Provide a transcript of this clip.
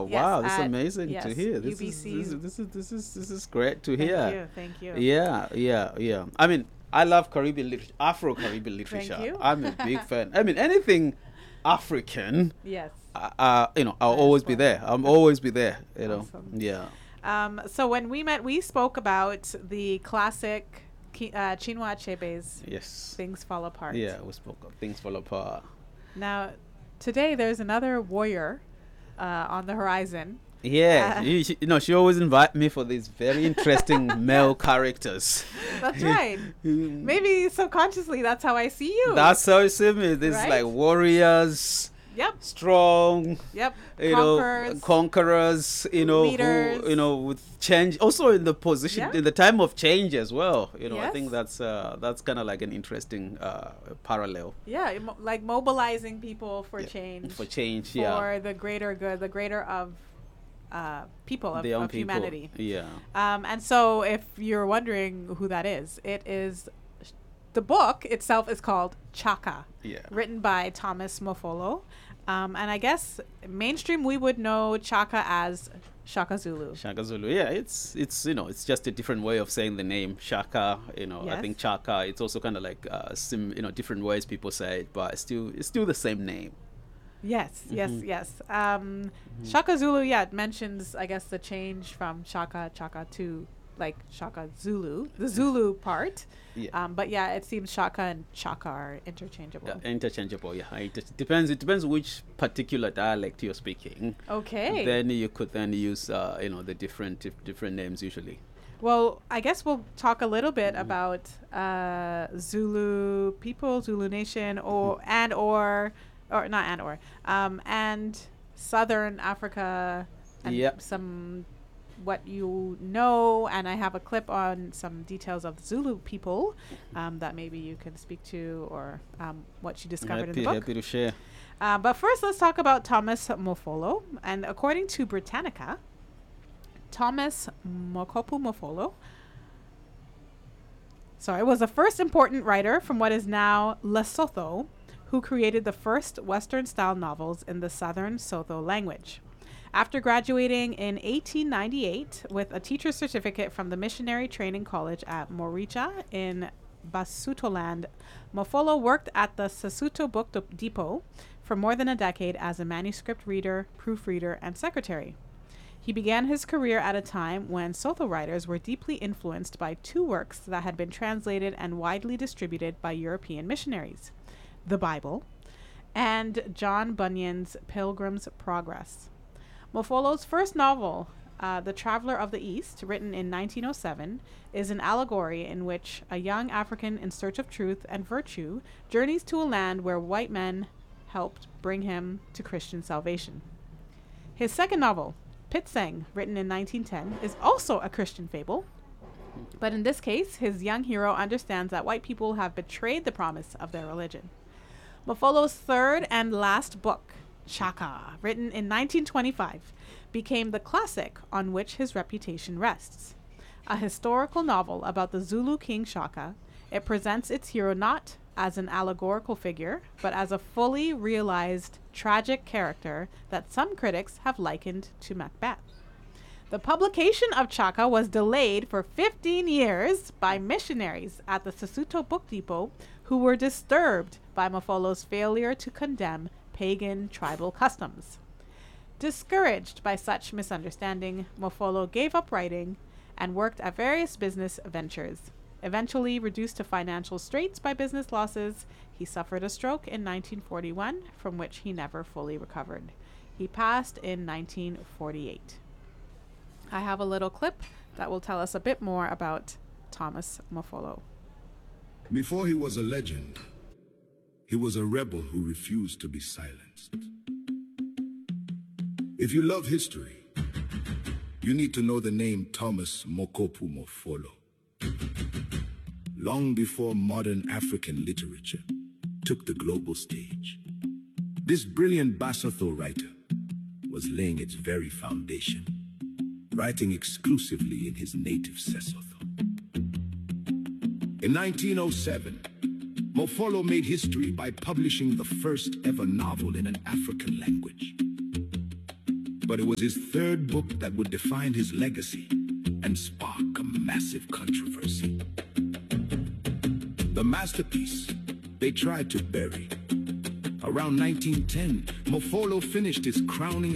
Wow, this is at amazing to yes, hear. UBC. This is great to hear. Thank you. Yeah, yeah, yeah. I mean, I love Caribbean literature, Afro Caribbean Thank literature. you. I'm a big fan. I mean, anything African, Yes. I'll That is always be fun. there. I'm always be there. Awesome. Yeah. So when we met, we spoke about the classic Chinua Achebe's Yes. Things Fall Apart. Yeah, we spoke of Things Fall Apart. Now, today there's another warrior on the horizon. Yeah, she always invite me for these very interesting male characters. That's right. Maybe subconsciously, that's how I see you. That's how you see me. These Right? like warriors, Yep. strong, Yep. conquerors, leaders. with change. Also in the position, Yeah. in the time of change as well. I Yes. think that's kind of like an interesting parallel Yeah, like mobilizing people for change. for change. For Yeah, the greater good, the greater of people, the young of people. humanity. Yeah, And so if you're wondering who that is, it is the book itself is called Chaka, yeah. written by Thomas Mofolo. And I guess mainstream we would know Chaka as Shaka Zulu. Shaka Zulu. Yeah, it's just a different way of saying the name Shaka. I Yes. think Chaka. It's also kind of like different ways people say it, but it's still the same name. Yes, yes, Mhm. yes. Shaka Zulu, it mentions, I guess, the change from Chaka to like Shaka Zulu, the Zulu part. Yeah. But yeah, it seems Shaka and Chaka are interchangeable. Interchangeable. Yeah, it depends. It depends which particular dialect you're speaking. Okay. Then you could then use the different names usually. Well, I guess we'll talk a little bit about Zulu people, Zulu Nation, and Southern Africa, and Yep. some what you know, and I have a clip on some details of Zulu people that maybe you can speak to, or what you discovered in the book. Happy to share. But first, let's talk about Thomas Mofolo. And according to Britannica, Thomas Mokopu Mofolo was the first important writer from what is now Lesotho, who created the first Western-style novels in the Southern Sotho language. After graduating in 1898 with a teacher's certificate from the Missionary Training College at Moricha in Basutoland, Mofolo worked at the Sesotho Book Depot for more than a decade as a manuscript reader, proofreader, and secretary. He began his career at a time when Sotho writers were deeply influenced by two works that had been translated and widely distributed by European missionaries: the Bible and John Bunyan's Pilgrim's Progress. Mofolo's first novel, The Traveler of the East, written in 1907, is an allegory in which a young African in search of truth and virtue journeys to a land where white men helped bring him to Christian salvation. His second novel, Pitsang, written in 1910, is also a Christian fable, but in this case, his young hero understands that white people have betrayed the promise of their religion. Mofolo's third and last book, Chaka, written in 1925, became the classic on which his reputation rests. A historical novel about the Zulu king Shaka, it presents its hero not as an allegorical figure, but as a fully realized tragic character that some critics have likened to Macbeth. The publication of Chaka was delayed for 15 years by missionaries at the Sesotho Book Depot who were disturbed by Mofolo's failure to condemn pagan tribal customs. Discouraged by such misunderstanding, Mofolo gave up writing and worked at various business ventures. Eventually reduced to financial straits by business losses, he suffered a stroke in 1941, from which he never fully recovered. He passed in 1948. I have a little clip that will tell us a bit more about Thomas Mofolo. Before he was a legend, he was a rebel who refused to be silenced. If you love history, you need to know the name Thomas Mokopu Mofolo. Long before modern African literature took the global stage, this brilliant Basotho writer was laying its very foundation, writing exclusively in his native Sesotho. In 1907, Mofolo made history by publishing the first ever novel in an African language. but it was his third book that would define his legacy and spark a massive controversy. The masterpiece they tried to bury. Around 1910, Mofolo finished his crowning